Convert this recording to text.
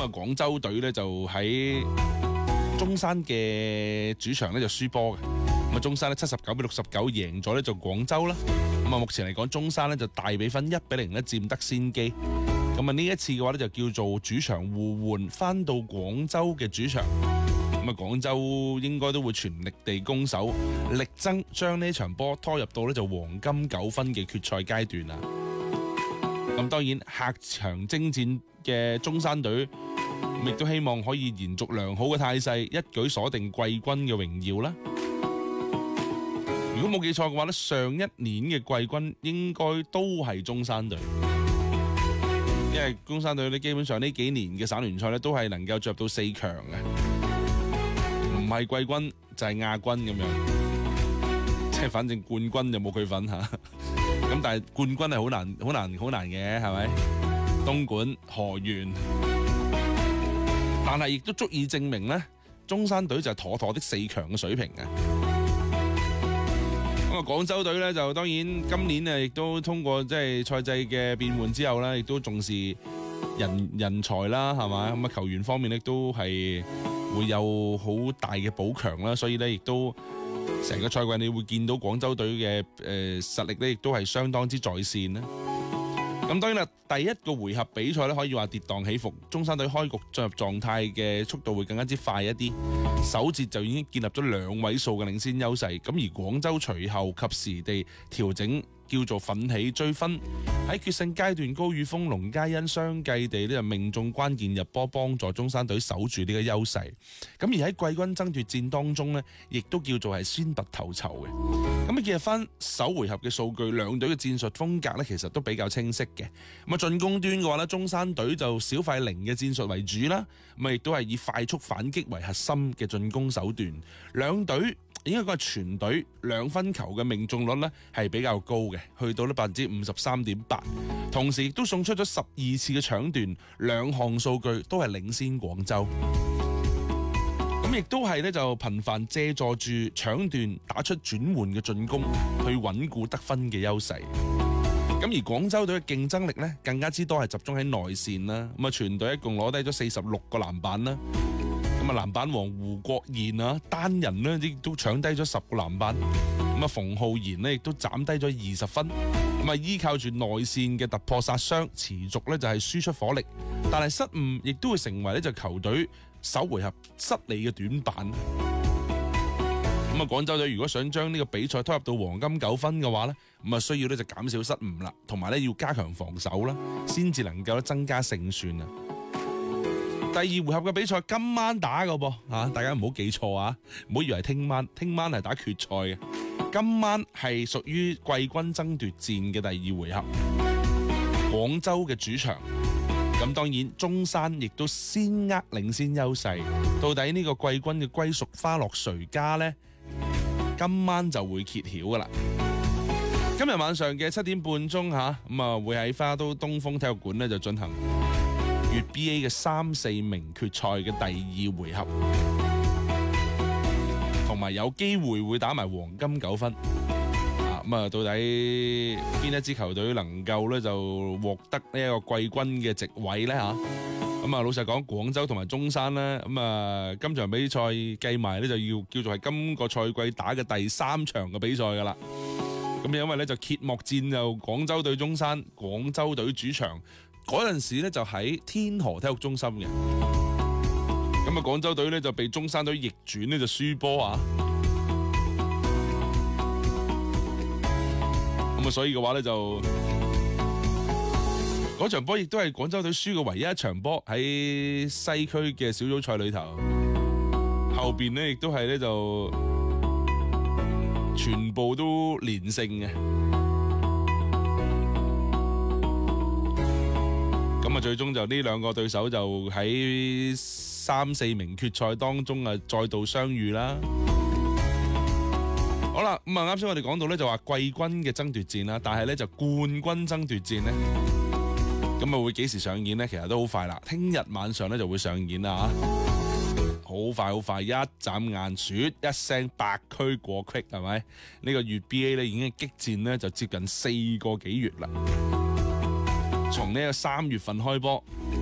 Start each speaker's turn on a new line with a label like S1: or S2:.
S1: 咁啊，廣州隊咧就喺中山嘅主場咧就輸波嘅。咁啊，中山咧79-69贏咗咧就廣州啦。咁啊，目前嚟講，中山咧就大比分1-0咧佔得先機。咁啊，呢一次嘅話咧就叫做主場互換，翻到廣州嘅主場。咁啊，廣州應該都會全力地攻守，力爭將呢場波拖入到咧就黃金9分嘅決賽階段啊！咁當然客場征戰嘅中山隊，亦都希望可以延續良好嘅態勢，一舉鎖定季軍嘅榮耀啦。如果冇記錯嘅話咧，上一年嘅季軍應該都係中山隊，因為中山隊咧基本上呢幾年嘅省聯賽咧都係能夠進入到4強嘅，唔係季軍就係亞軍咁樣，即係反正冠軍就冇佢份吓。咁但係冠軍係好難嘅，係咪？東莞、河源，但係亦都足以證明咧，中山隊就係妥妥的4強嘅水平嘅。咁啊，廣州隊咧就當然今年啊，亦都通過即係賽制嘅變換之後咧，亦都重視人才啦，係嘛？咁啊，球員方面咧都係會有好大嘅補強啦，所以咧亦都成個賽季你會見到廣州隊嘅實力咧，亦都係相當之在線啦。咁當然啦，第一個回合比賽咧可以話跌宕起伏，中山隊開局進入狀態嘅速度會更加之快一啲，首節就已經建立咗2位數嘅領先優勢。咁而廣州隨後及時地調整，叫做奮起追分，喺決勝階段高宇峰、龍佳欣相繼地呢就命中關鍵入波，幫助中山隊守住呢個優勢。咁而喺季軍爭奪戰當中呢，亦都叫做係先拔頭籌嘅。咁你見翻首回合嘅數據，兩隊嘅戰術風格呢，其實都比較清晰嘅。咁啊，進攻端嘅話呢，中山隊就小快靈嘅戰術為主啦，咁啊亦都係以快速反擊為核心嘅進攻手段。兩隊應該講係全隊2分球嘅命中率呢係比較高嘅，去到呢53.8%，同時亦都送出咗12次嘅搶斷，2項數據都係領先廣州。咁亦都係咧就頻繁借助住搶斷打出轉換嘅進攻，去穩固得分嘅優勢。咁而廣州隊嘅競爭力咧更加之多係集中喺內線啦。咁啊，全隊一共攞低咗46個籃板啦。咁啊，籃板王胡國賢啊，單人呢亦都搶低咗10個籃板。咁啊，馮浩然呢亦都斬低咗20分。咁啊，依靠住內線嘅突破殺傷，持續咧就係輸出火力，但係失誤亦都會成為呢就球隊首回合失利嘅短板。咁啊，廣州隊如果想將呢個比賽拖入到黃金9分嘅話呢，咁啊需要呢就減少失誤啦，同埋呢要加強防守啦，先至能夠增加勝算啊。第二回合嘅比賽今晚打㗎噃，大家唔好記錯啊，唔好以為聽晚係打決賽嘅，今晚係屬於季軍爭奪戰嘅第2回合，廣州嘅主場。咁當然中山亦都先握領先優勢，到底呢個季軍嘅歸屬花落誰家呢？今晚就會揭曉噶啦。今日晚上嘅7點半鐘咁啊會喺花都東風體育館呢就進行粵 BA 嘅3、4名決賽嘅第2回合，同埋有機會打埋黃金9分。咁啊，到底邊一支球隊能夠咧就獲得呢一個季軍嘅席位咧吓？咁啊，老實講，廣州同埋中山咧，咁啊，今場比賽計埋咧就要叫做係今個賽季打嘅第3場嘅比賽噶啦。咁因為咧就揭幕戰就廣州對中山，廣州隊主場嗰陣時咧就喺天河體育中心嘅。咁啊，廣州隊咧就被中山隊逆轉呢就輸波啊！咁啊，所以嘅話咧就嗰場波亦都係廣州隊輸嘅唯一一場波，喺西區嘅小組賽裏頭，後邊呢亦都係咧就全部都連勝嘅。咁啊，最終就呢兩個對手就喺3、4名決賽當中啊再度相遇啦。好啦，咁啊，啱先我哋講到咧就話季軍嘅爭奪戰啦，但係咧就冠軍爭奪戰咧，咁啊會幾時上演咧？其實都好快啦，聽日晚上咧就會上演啦吓，好快，一眨眼，唰一聲白駒過隙，係咪？呢個粵 BA 咧已經激戰咧就接近4個幾月啦，從呢個3月份開波，